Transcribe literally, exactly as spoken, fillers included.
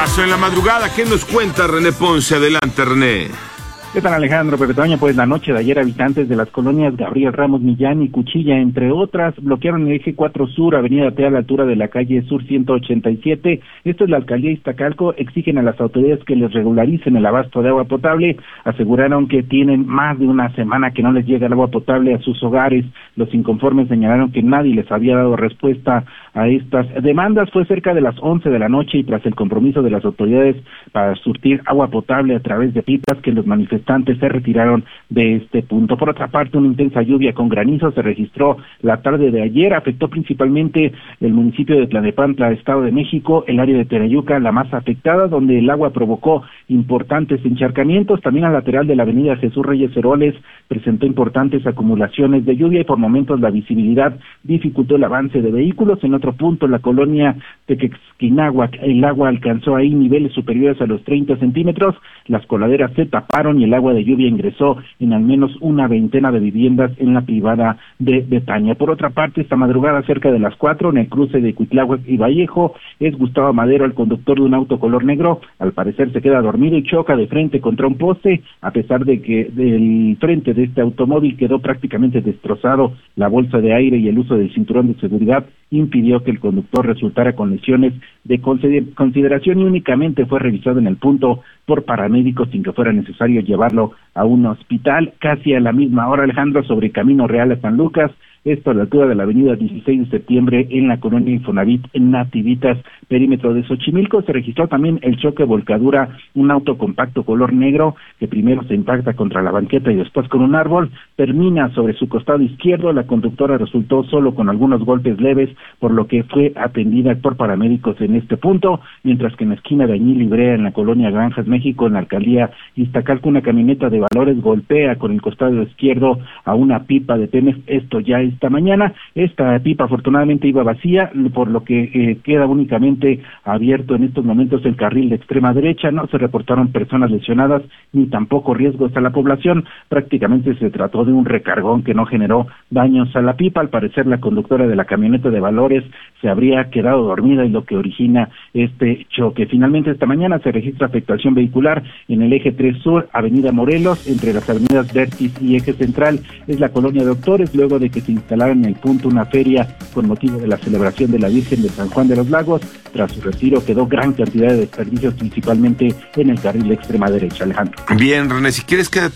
pasó en la madrugada? ¿Qué nos cuenta René Ponce? Adelante, René. ¿Qué tal, Alejandro Pepe Toño? Pues la noche de ayer habitantes de las colonias Gabriel Ramos Millán y Cuchilla, entre otras, bloquearon el eje cuatro Sur, avenida T a la altura de la calle Sur ciento ochenta y siete. Esto es la alcaldía de Iztacalco. Exigen a las autoridades que les regularicen el abasto de agua potable. Aseguraron que tienen más de una semana que no les llega el agua potable a sus hogares. Los inconformes señalaron que nadie les había dado respuesta a estas demandas. Fue cerca de las once de la noche y tras el compromiso de las autoridades para surtir agua potable a través de pipas que los manifestantes se retiraron de este punto. Por otra parte, una intensa lluvia con granizo se registró la tarde de ayer, afectó principalmente el municipio de Tlalnepantla, Estado de México, el área de Tenayuca, la más afectada, donde el agua provocó importantes encharcamientos. También al lateral de la avenida Jesús Reyes Heroles presentó importantes acumulaciones de lluvia y por momentos la visibilidad dificultó el avance de vehículos. En otro punto, en la colonia Tequexquináhuac, el agua alcanzó ahí niveles superiores a los treinta centímetros, las coladeras se taparon y el agua de lluvia ingresó en al menos una veintena de viviendas en la privada de Betania. Por otra parte, esta madrugada cerca de las cuatro, en el cruce de Cuitláhuac y Vallejo, es Gustavo Madero, el conductor de un auto color negro. Al parecer se queda dormido y choca de frente contra un poste, a pesar de que del frente de este automóvil quedó prácticamente destrozado. La bolsa de aire y el uso del cinturón de seguridad impidió que el conductor resultara con lesiones de consideración y únicamente fue revisado en el punto por paramédicos sin que fuera necesario llevarlo a un hospital. Casi a la misma hora, Alejandro, sobre Camino Real a San Lucas, esto a la altura de la avenida dieciséis de septiembre en la colonia Infonavit en Nativitas, perímetro de Xochimilco, se registró también el choque volcadura, un auto compacto color negro que primero se impacta contra la banqueta y después con un árbol, termina sobre su costado izquierdo. La conductora resultó solo con algunos golpes leves, por lo que fue atendida por paramédicos en este punto, mientras que en la esquina de Añil y Brea, en la colonia Granjas México, en la alcaldía Iztacalco, una camioneta de valores golpea con el costado izquierdo a una pipa de Pemex, esto ya esta mañana. Esta pipa afortunadamente iba vacía, por lo que eh, queda únicamente abierto en estos momentos el carril de extrema derecha. No se reportaron personas lesionadas ni tampoco riesgos a la población. Prácticamente se trató de un recargón que no generó daños a la pipa. Al parecer la conductora de la camioneta de valores se habría quedado dormida y lo que origina este choque. Finalmente esta mañana se registra afectación vehicular en el eje tres Sur, avenida Morelos, entre las avenidas Vértiz y eje central. Es la colonia Doctores, luego de que se instalara en el punto una feria con motivo de la celebración de la Virgen de San Juan de los Lagos. Tras su retiro quedó gran cantidad de desperdicios, principalmente en el carril de extrema derecha. Alejandro. Bien, René, si quieres quédate